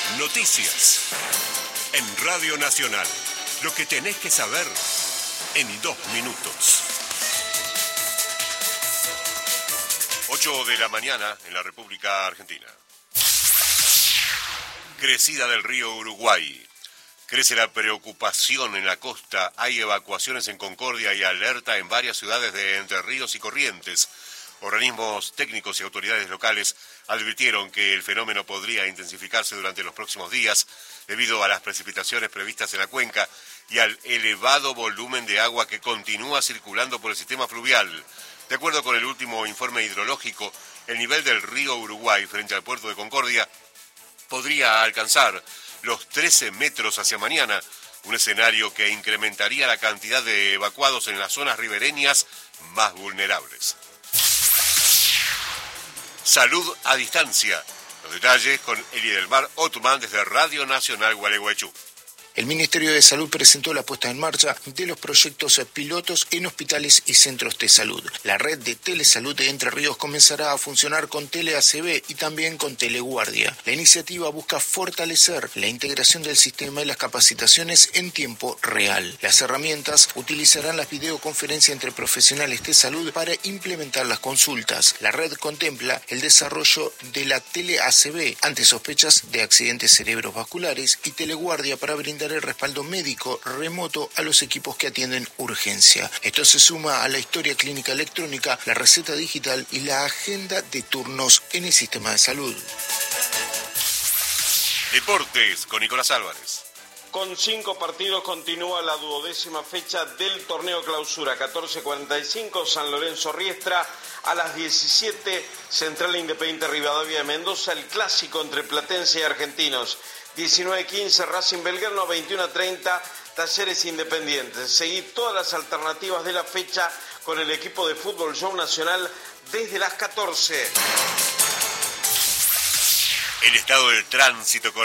Noticias. En Radio Nacional. Lo que tenés que saber en 2 minutos. 8 de la mañana en la República Argentina. Crecida del río Uruguay. Crece la preocupación en la costa. Hay evacuaciones en Concordia y alerta en varias ciudades de Entre Ríos y Corrientes. Organismos técnicos y autoridades locales advirtieron que el fenómeno podría intensificarse durante los próximos días debido a las precipitaciones previstas en la cuenca y al elevado volumen de agua que continúa circulando por el sistema fluvial. De acuerdo con el último informe hidrológico, el nivel del río Uruguay frente al puerto de Concordia podría alcanzar los 13 metros hacia mañana, un escenario que incrementaría la cantidad de evacuados en las zonas ribereñas más vulnerables. Salud a distancia. Los detalles con Elidelmar Otman desde Radio Nacional Gualeguaychú. El Ministerio de Salud presentó la puesta en marcha de los proyectos pilotos en hospitales y centros de salud. La red de telesalud de Entre Ríos comenzará a funcionar con TeleACB y también con Teleguardia. La iniciativa busca fortalecer la integración del sistema y las capacitaciones en tiempo real. Las herramientas utilizarán las videoconferencias entre profesionales de salud para implementar las consultas. La red contempla el desarrollo de la TeleACB ante sospechas de accidentes cerebrovasculares y Teleguardia para brindar el respaldo médico remoto a los equipos que atienden urgencia. Esto se suma a la historia clínica electrónica, la receta digital y la agenda de turnos en el sistema de salud. Deportes con Nicolás Álvarez. Con 5 partidos continúa la 12ª fecha del torneo clausura. 14:45 San Lorenzo Riestra, a las 17 Central Independiente Rivadavia de Mendoza, el clásico entre Platense y Argentinos. 19:15 Racing Belgrano, 21:30 Talleres Independientes. Seguí todas las alternativas de la fecha con el equipo de Fútbol Show Nacional desde las 14. El estado del tránsito